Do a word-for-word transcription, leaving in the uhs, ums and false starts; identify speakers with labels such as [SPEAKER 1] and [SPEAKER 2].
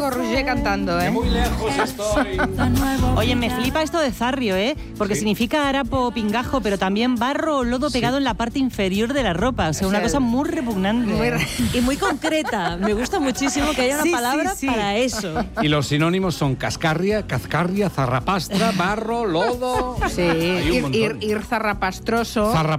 [SPEAKER 1] oigo Roger cantando, ¿eh?
[SPEAKER 2] Muy lejos estoy.
[SPEAKER 3] Oye, me flipa esto de zarrio, ¿eh? Porque
[SPEAKER 2] Sí.
[SPEAKER 3] significa harapo o pingajo, pero también barro o lodo pegado
[SPEAKER 2] Sí.
[SPEAKER 3] en la parte inferior de la ropa. O sea,
[SPEAKER 1] O
[SPEAKER 3] una
[SPEAKER 1] sea,
[SPEAKER 3] cosa muy repugnante.
[SPEAKER 1] muy re-
[SPEAKER 4] Y muy concreta. Me gusta muchísimo que haya una
[SPEAKER 3] Sí, sí,
[SPEAKER 4] palabra
[SPEAKER 3] sí.
[SPEAKER 4] para eso.
[SPEAKER 2] Y los sinónimos son cascarria, cazcarria, zarrapastra, barro, lodo.
[SPEAKER 1] Sí,
[SPEAKER 2] Hay un
[SPEAKER 1] ir,
[SPEAKER 2] montón.
[SPEAKER 1] ir, ir zarrapastroso.
[SPEAKER 2] Zarra-